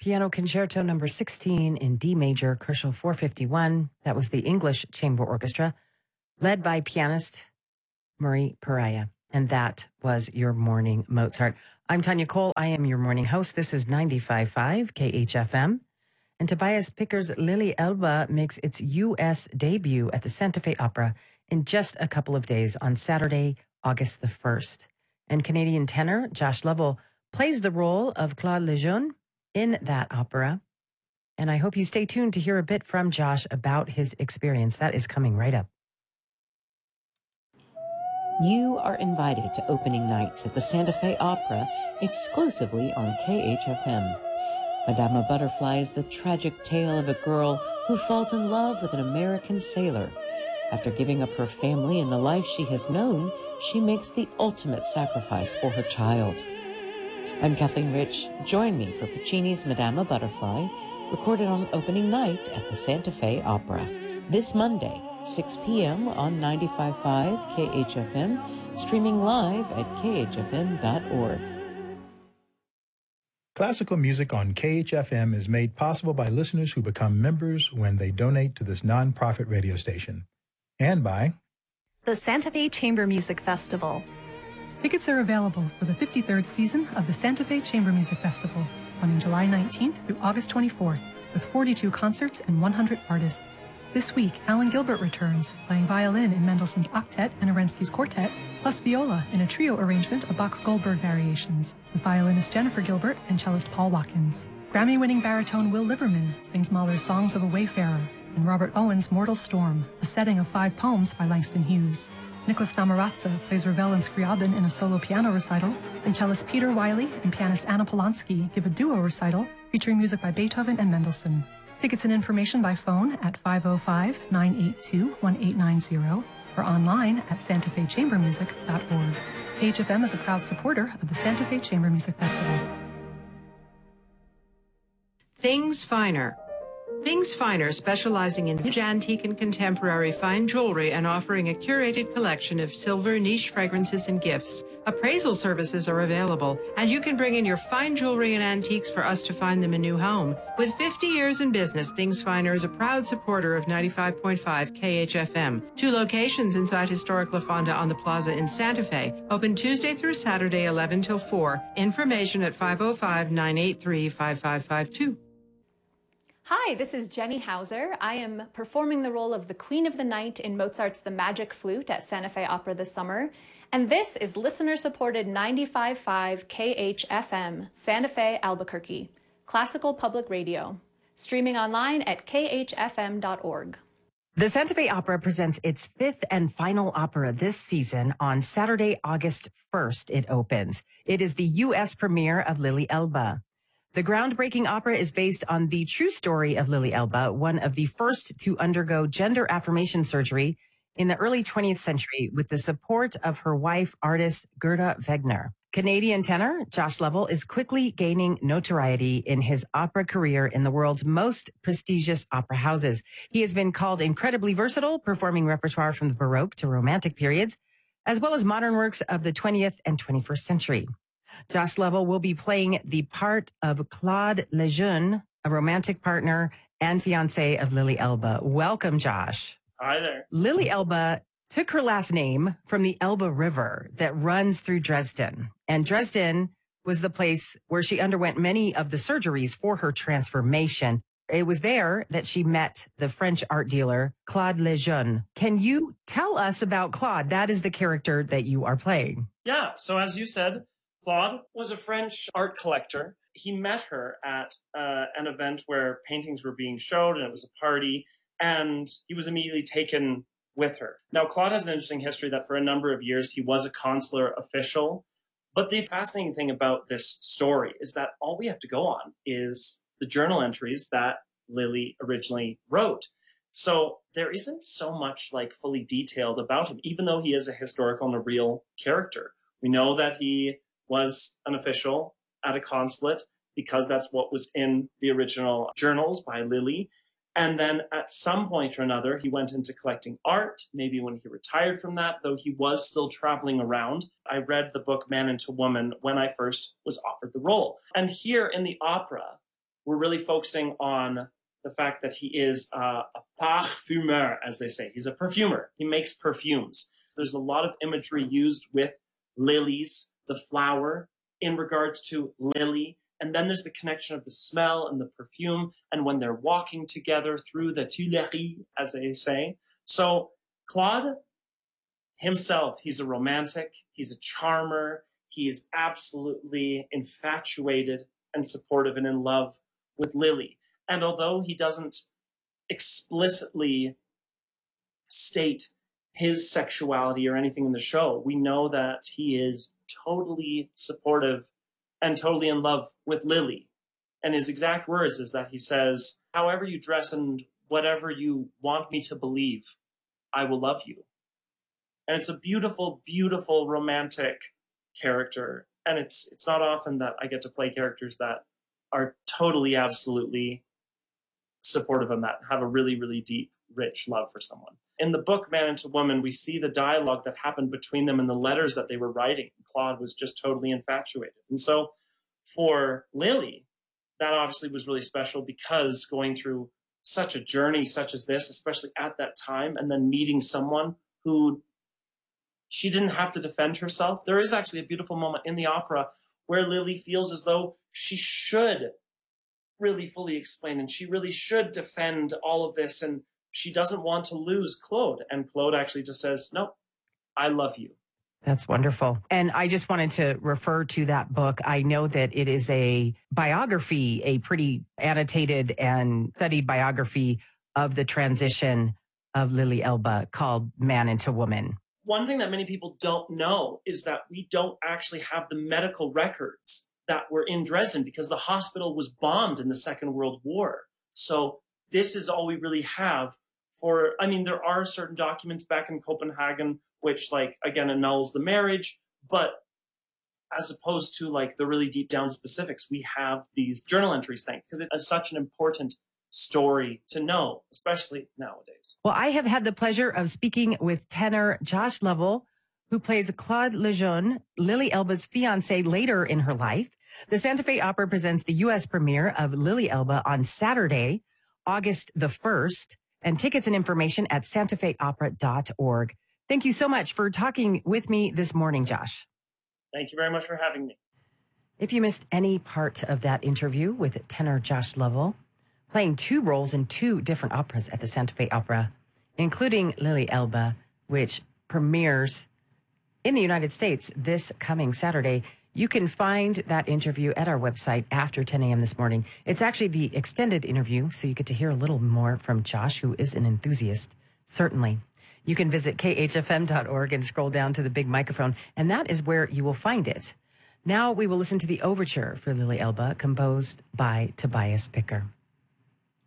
Piano Concerto number 16 in D major, Kerschel 451. That was the English Chamber Orchestra, led by pianist Murray Pariah. And that was your morning Mozart. I'm Tanya Cole. I am your morning host. This is 95.5 KHFM. And Tobias Picker's Lily Elba makes its U.S. debut at the Santa Fe Opera in just a couple of days on Saturday, August the 1st. And Canadian tenor Josh Lovell plays the role of Claude Lejeune in that opera. And I hope you stay tuned to hear a bit from Josh about his experience. That is coming right up. You are invited to opening nights at the Santa Fe Opera exclusively on KHFM. Madama Butterfly is the tragic tale of a girl who falls in love with an American sailor. After giving up her family and the life she has known, she makes the ultimate sacrifice for her child. I'm Kathleen Rich. Join me for Puccini's Madama Butterfly, recorded on opening night at the Santa Fe Opera. This Monday, 6 p.m. on 95.5 KHFM, streaming live at khfm.org. Classical music on KHFM is made possible by listeners who become members when they donate to this nonprofit radio station. And by the Santa Fe Chamber Music Festival. Tickets are available for the 53rd season of the Santa Fe Chamber Music Festival, running July 19th through August 24th, with 42 concerts and 100 artists. This week, Alan Gilbert returns, playing violin in Mendelssohn's Octet and Arensky's Quartet, plus viola in a trio arrangement of Bach's Goldberg variations, with violinist Jennifer Gilbert and cellist Paul Watkins. Grammy-winning baritone Will Liverman sings Mahler's Songs of a Wayfarer, and Robert Owen's Mortal Storm, a setting of 5 poems by Langston Hughes. Nicholas Namaratza plays Ravel and Scriabin in a solo piano recital, and cellist Peter Wiley and pianist Anna Polanski give a duo recital featuring music by Beethoven and Mendelssohn. Tickets and information by phone at 505-982-1890 or online at santafechambermusic.org. KHFM is a proud supporter of the Santa Fe Chamber Music Festival. Things Finer. Things Finer, specializing in antique and contemporary fine jewelry and offering a curated collection of silver niche fragrances and gifts. Appraisal services are available, and you can bring in your fine jewelry and antiques for us to find them a new home. With 50 years in business, Things Finer is a proud supporter of 95.5 KHFM. 2 locations inside historic La Fonda on the Plaza in Santa Fe. Open Tuesday through Saturday, 11 till 4. Information at 505-983-5552. Hi, this is Jenny Hauser. I am performing the role of the Queen of the Night in Mozart's The Magic Flute at Santa Fe Opera this summer. And this is listener-supported 95.5 KHFM, Santa Fe, Albuquerque, classical public radio. Streaming online at khfm.org. The Santa Fe Opera presents its 5th and final opera this season on Saturday, August 1st. It opens. It is the U.S. premiere of Lily Elba. The groundbreaking opera is based on the true story of Lily Elba, one of the first to undergo gender affirmation surgery in the early 20th century with the support of her wife, artist Gerda Wegner. Canadian tenor Josh Lovell is quickly gaining notoriety in his opera career in the world's most prestigious opera houses. He has been called incredibly versatile, performing repertoire from the Baroque to Romantic periods, as well as modern works of the 20th and 21st century. Josh Lovell will be playing the part of Claude Lejeune, a romantic partner and fiancé of Lily Elba. Welcome, Josh. Hi there. Lily Elba took her last name from the Elbe River that runs through Dresden. And Dresden was the place where she underwent many of the surgeries for her transformation. It was there that she met the French art dealer, Claude Lejeune. Can you tell us about Claude? That is the character that you are playing. Yeah, so as you said, Claude was a French art collector. He met her at an event where paintings were being showed, and it was a party, and he was immediately taken with her. Now, Claude has an interesting history that for a number of years he was a consular official. But the fascinating thing about this story is that all we have to go on is the journal entries that Lily originally wrote. So there isn't so much like fully detailed about him, even though he is a historical and a real character. We know that he was an official at a consulate because that's what was in the original journals by Lily. And then at some point or another, he went into collecting art, maybe when he retired from that, though he was still traveling around. I read the book Man into Woman when I first was offered the role. And here in the opera, we're really focusing on the fact that he is a parfumeur, as they say. He's a perfumer. He makes perfumes. There's a lot of imagery used with lilies, the flower, in regards to Lily. And then there's the connection of the smell and the perfume, and when they're walking together through the Tuileries, as they say. So Claude himself, he's a romantic, he's a charmer, he is absolutely infatuated and supportive and in love with Lily. And although he doesn't explicitly state his sexuality or anything in the show, we know that he is totally supportive and totally in love with Lily. And his exact words is that he says, however you dress and whatever you want me to believe, I will love you. And it's a beautiful, beautiful romantic character. And it's not often that I get to play characters that are totally, absolutely supportive and that have a really, really deep, rich love for someone. In the book, Man into Woman, we see the dialogue that happened between them and the letters that they were writing. Claude was just totally infatuated. And so for Lily, that obviously was really special because going through such a journey such as this, especially at that time, and then meeting someone who she didn't have to defend herself. There is actually a beautiful moment in the opera where Lily feels as though she should really fully explain and she really should defend all of this, and she doesn't want to lose Claude. And Claude actually just says, no, I love you. That's wonderful. And I just wanted to refer to that book. I know that it is a biography, a pretty annotated and studied biography of the transition of Lily Elba called Man into Woman. One thing that many people don't know is that we don't actually have the medical records that were in Dresden because the hospital was bombed in the Second World War. So this is all we really have for, I mean, there are certain documents back in Copenhagen which, like, again, annuls the marriage, but as opposed to, like, the really deep down specifics, we have these journal entries, because it is such an important story to know, especially nowadays. Well, I have had the pleasure of speaking with tenor Josh Lovell, who plays Claude Lejeune, Lily Elba's fiancé later in her life. The Santa Fe Opera presents the U.S. premiere of Lily Elba on Saturday, August the 1st, and tickets and information at santafeopera.org. Thank you so much for talking with me this morning, Josh. Thank you very much for having me. If you missed any part of that interview with tenor Josh Lovell, playing 2 roles in 2 different operas at the Santa Fe Opera, including Lily Elba, which premieres in the United States this coming Saturday. You can find that interview at our website after 10 a.m. this morning. It's actually the extended interview, so you get to hear a little more from Josh, who is an enthusiast, certainly. You can visit khfm.org and scroll down to the big microphone, and that is where you will find it. Now we will listen to the overture for Lily Elba, composed by Tobias Picker.